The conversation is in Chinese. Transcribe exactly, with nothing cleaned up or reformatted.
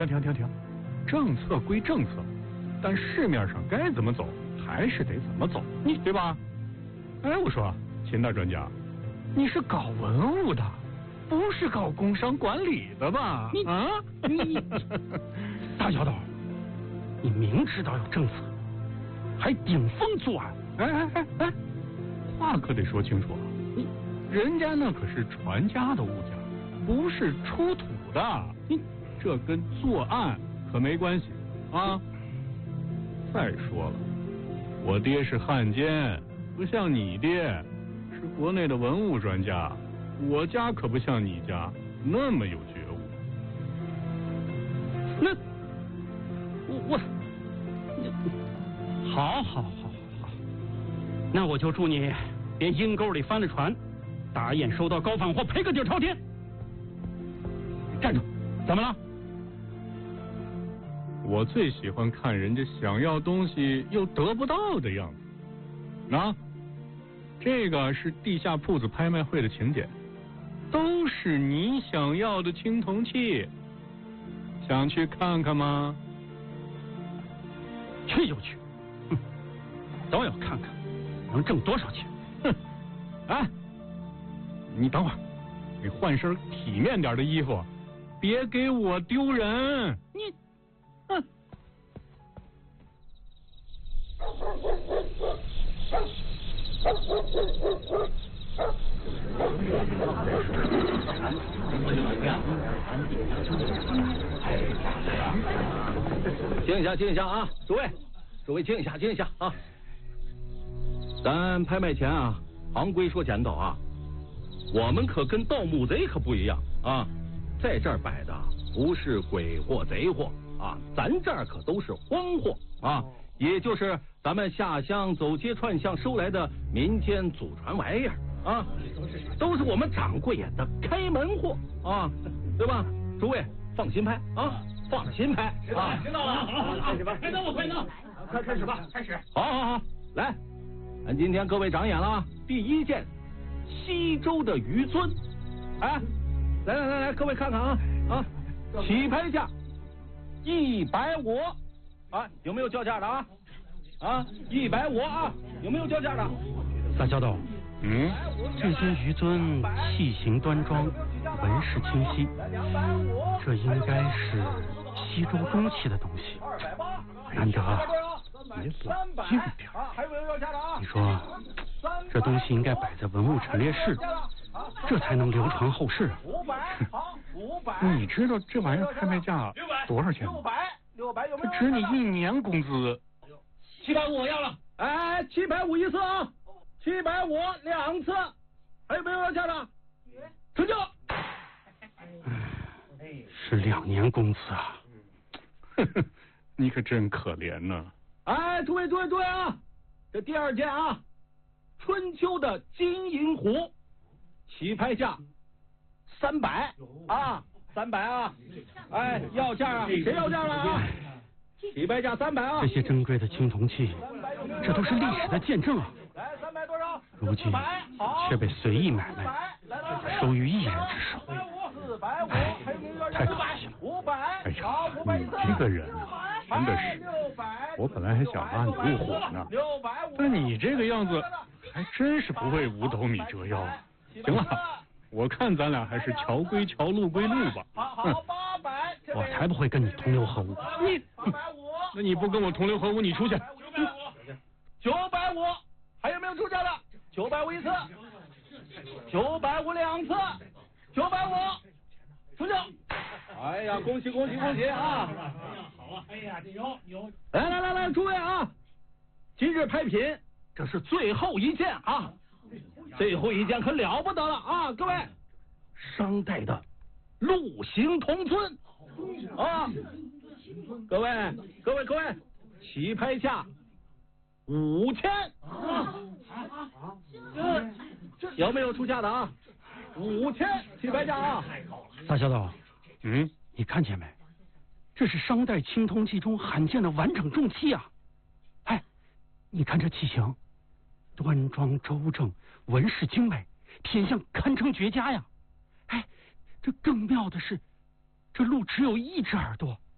停停停停，政策归政策，但市面上该怎么走还是得怎么走，你对吧？哎，我说秦大专家，你是搞文物的，不是搞工商管理的吧？ 你啊， 你大小岛，你明知道有政策，还顶风作案！ 哎哎哎哎，话可得说清楚啊！你人家那可是传家的物件，不是出土的，你这跟作案可没关系啊！再说了，我爹是汉奸，不像你爹是国内的文物专家，我家可不像你家那么有觉悟。 那我我，好好好好好，那我就祝你别阴沟里翻了船，打眼收到高反货，赔个底朝天。站住！怎么了？ 我最喜欢看人家想要东西又得不到的样子。那这个是地下铺子拍卖会的请柬，都是你想要的青铜器，想去看看吗？ 去就去，哼，都要看看能挣多少钱。 哼，哎，你等会儿，你换身体面点的衣服，别给我丢人。 你，哼。 静一下，静一下啊！诸位，诸位静一下，静一下啊！咱拍卖前啊，行规说讲究啊，我们可跟盗墓贼可不一样啊，在这儿摆的不是鬼货贼货啊，咱这儿可都是荒货啊，也就是咱们下乡走街串巷收来的民间祖传玩意儿啊，都是我们掌柜的开门货啊，对吧？诸位放心拍啊，放心拍啊！ 知道了，好好好，开始吧，快弄吧，快弄，快开始吧，开始。 好好好，来，俺今天各位长眼了啊！第一件，西周的鱼尊，哎，来来来来，各位看看啊啊，起拍价一百五啊，有没有叫价的啊？啊，一百五啊，有没有叫价的？ 大小斗， 嗯， 这些鱼尊器形端庄，纹饰清晰，这应该是西周中期的东西。难得啊，别冷静点儿。你说，这东西应该摆在文物陈列室，这才能流传后世啊。 你知道这玩意儿拍卖价多少钱吗？这值你一年工资。 七百五我要了。 哎，七百五一次啊，七百五两次，还有没有要价的？成交。 是两年工资啊！ 呵呵，你可真可怜呢。 哎，诸位诸位诸位啊，这第二件啊，春秋的金银壶，起拍价三百啊，三百啊！哎，要价啊，谁要价了啊？起拍价三百啊！ 这些珍贵的青铜器，这都是历史的见证啊！ 来，三百多少？ 如今却被随意买卖，收于一人之手。 四百五， 太可惜了。 五百， 哎呀，你这个人啊，真的是，我本来还想拉你入伙呢，但你这个样子，还真是不会五斗米折腰。行了，我看咱俩还是桥归桥，路归路吧。 好，八百， 我才不会跟你同流合污。 你，那你不跟我同流合污，你出去。 九百五，还有没有出价的？九百五一次，九百五两次，九百五，成交。哎呀，恭喜恭喜恭喜啊！ 好啊，哎呀，这有有。 来来来来，诸位啊，今日拍品，这是最后一件啊，最后一件可了不得了啊！各位，商代的陆行铜尊啊，各位各位各位，起拍价五千，有没有出价的啊？五千起拍价啊！ 大小斗， 嗯， 你看见没？这是商代青铜器中罕见的完整重器啊！哎，你看这器型，端庄周正，纹饰精美，品相堪称绝佳呀！哎，这更妙的是，这鹿只有一只耳朵，